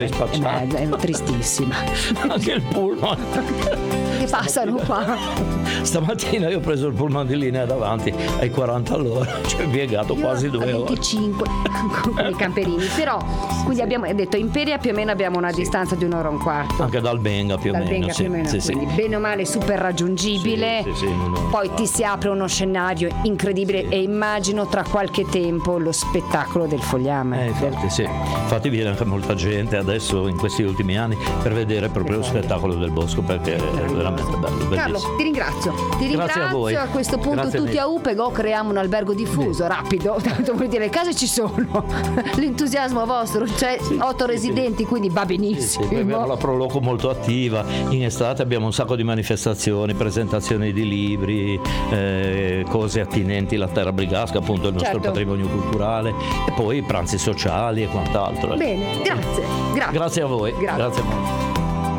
È tristissima. Anche il pullman. Che passano qua. Stamattina io ho preso il pullman di linea davanti ai 40 all'ora, ci ho impiegato quasi 2 ore. 25 con i camperini. Però, quindi abbiamo detto Imperia più o meno abbiamo una distanza di 1 ora e un quarto. Anche dal Benga più o meno. Quindi bene o male super raggiungibile. Poi ti si apre uno scenario incredibile e immagino tra qualche tempo lo spettacolo del fogliame. Infatti viene anche molta gente adesso in questi ultimi anni per vedere proprio lo spettacolo del bosco, perché è veramente bello, bellissimo. Carlo, ti ringrazio. Grazie a voi. A questo punto Grazie tutti a Upego creiamo un albergo diffuso, rapido. Tanto vuol dire le case ci sono. L'entusiasmo vostro, c'è 8 residenti, quindi va benissimo. Abbiamo la Proloco molto attiva. In estate abbiamo un sacco di manifestazioni, presentazioni di libri, cose attinenti alla terra brigasca, appunto il nostro patrimonio culturale, e poi pranzi sociali e quant'altro. Bene, grazie. Grazie a voi. Grazie a voi.